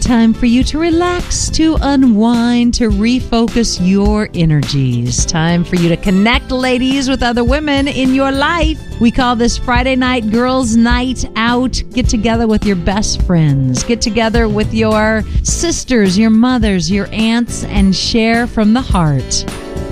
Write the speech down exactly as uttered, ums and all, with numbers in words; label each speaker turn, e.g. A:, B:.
A: time for you to relax, to unwind, to refocus your energies. Time for you to connect, ladies, with other women in your life. We call this Friday Night Girls Night Out. Get together with your best friends. Get together with your sisters, your mothers, your aunts, and share from the heart.